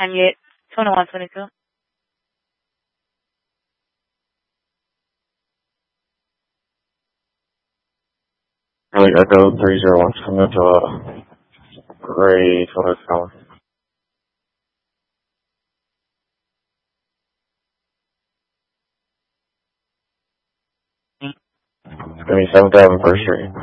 And yet, 2122. Really, Echo 301 coming up to Gray Photo Tower. It's gonna be 7th Avenue, First Street.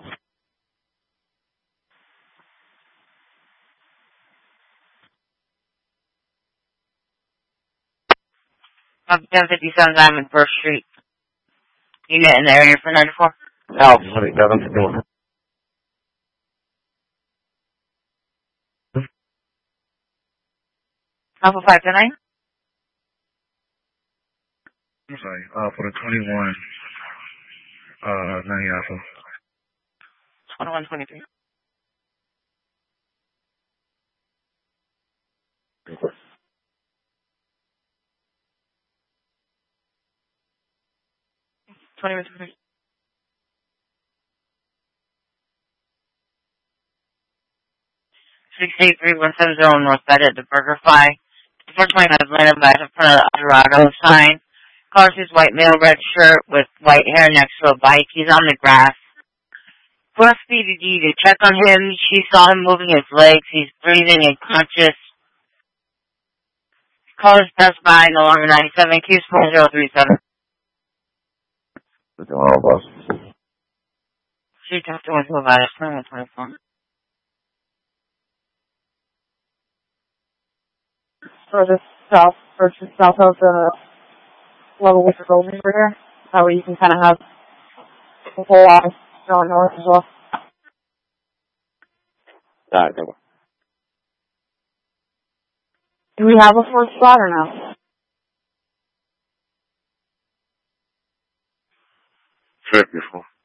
Up 1057 Diamond First Street. Unit in the area for 94. Alpha 751. Alpha 529. I'm sorry, for the 21, 90 Alpha. 2123. $2123. 683-170 North Bed at the BurgerFi. The 429 Atlanta back in front of the Eldorado sign. Caller sees white male, red shirt with white hair next to a bike. He's on the grass. Plus BDD to check on him. She saw him moving his legs. He's breathing and conscious. Callers passed by, no longer 97, Q4037. What's going on, boss? She talked to one about it. 2124. For the south of the level with the building over here. That way you can kind of have the whole line going north as well. Alright, Do we have a fourth spot or no? Check this one.